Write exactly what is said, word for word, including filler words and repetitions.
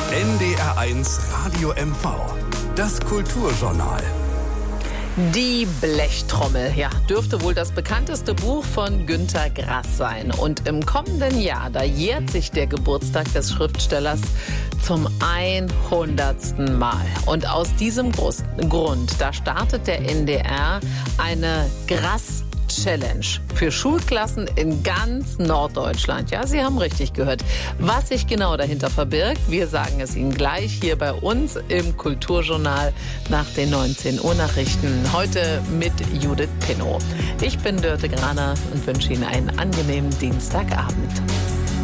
N D R eins Radio M V. Das Kulturjournal. Die Blechtrommel, ja, dürfte wohl das bekannteste Buch von Günter Grass sein. Und im kommenden Jahr, da jährt sich der Geburtstag des Schriftstellers zum hundertsten Mal. Und aus diesem Grund, da startet der N D R eine Grass Challenge für Schulklassen in ganz Norddeutschland. Ja, Sie haben richtig gehört. Was sich genau dahinter verbirgt, wir sagen es Ihnen gleich hier bei uns im Kulturjournal nach den neunzehn Uhr Nachrichten. Heute mit Judith Pinnow. Ich bin Dörte Graner und wünsche Ihnen einen angenehmen Dienstagabend.